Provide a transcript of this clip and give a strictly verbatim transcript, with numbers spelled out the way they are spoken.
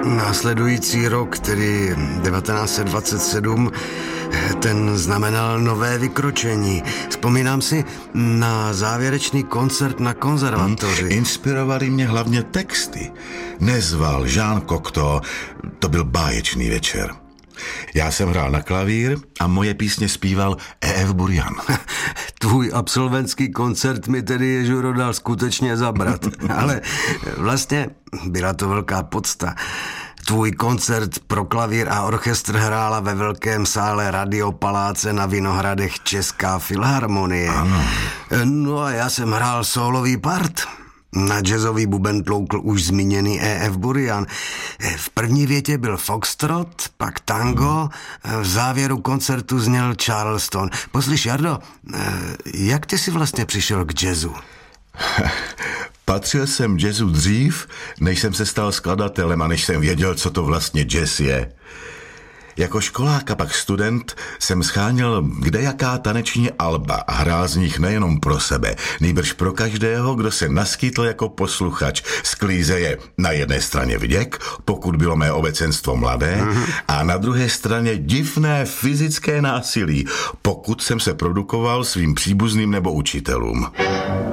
Následující rok, tedy devatenáct set dvacet sedm, ten znamenal nové vykročení. Vzpomínám si na závěrečný koncert na konzervatoři. Hmm, inspirovali mě hlavně texty. Nezval Jean Cocteau, to byl báječný večer. Já jsem hrál na klavír a moje písně zpíval E F Burian. Tvůj absolventský koncert mi tedy Ježuro dal skutečně zabrat. Ale vlastně byla to velká podsta. Tvůj koncert pro klavír a orchestr hrála ve velkém sále Radiopaláce na Vinohradech Česká filharmonie. Ano. No a já jsem hrál sólový part. Na jazzový buben tloukl už zmíněný E F Burian. V první větě byl foxtrot, pak tango, v závěru koncertu zněl Charleston. Poslyš, Jardo, jak ty jsi vlastně přišel k jazzu? Patřil jsem jazzu dřív, než jsem se stal skladatelem a než jsem věděl, co to vlastně jazz je. Jako školák a pak student jsem scháněl kdejaká taneční alba a hrál z nich nejenom pro sebe, nýbrž pro každého, kdo se naskytl jako posluchač. Sklízeje na jedné straně vděk, pokud bylo mé obecenstvo mladé, mm-hmm. a na druhé straně divné fyzické násilí, pokud jsem se produkoval svým příbuzným nebo učitelům.